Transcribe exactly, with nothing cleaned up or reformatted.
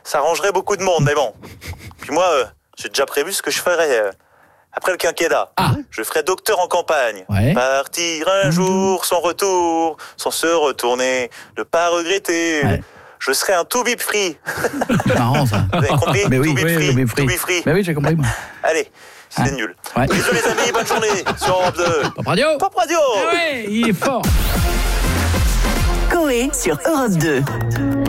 ça arrangerait beaucoup de monde, mais bon. Puis moi, euh, j'ai déjà prévu ce que je ferais euh, après le quinquennat. Ah. Je ferais docteur en campagne. Ouais. Partir un jour sans retour, sans se retourner, ne pas regretter. Ouais. Je serais un to be free. C'est marrant ça. Vous avez compris? Mais oui, To be oui, free, to be free. to be free. Mais oui, j'ai compris moi. Allez, c'est Ah. nul. Ouais. Bisous les amis, bonne journée sur Europe deux. Pop Radio. Pop Radio. Ouais, il est fort. Coé sur Europe deux.